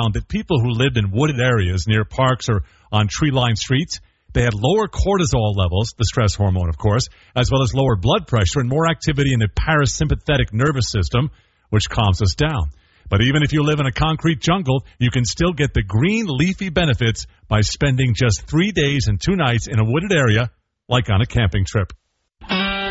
that people who lived in wooded areas near parks or on tree-lined streets, they had lower cortisol levels, the stress hormone, of course, as well as lower blood pressure and more activity in the parasympathetic nervous system, which calms us down. But even if you live in a concrete jungle, you can still get the green leafy benefits by spending just 3 days and 2 nights in a wooded area, like on a camping trip.